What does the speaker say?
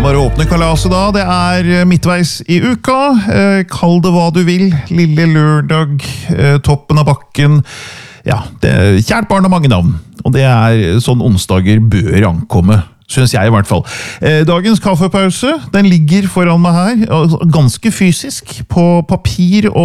Bare åpne kalaset da, det midtveis i uka, kall det hva du vil, lille lørdag, toppen av bakken, ja, kjært barn har mange navn, og det sånn onsdager bør ankomme, synes jeg i hvert fall. Dagens kaffepause, den ligger foran meg her, ganske fysisk, på papir og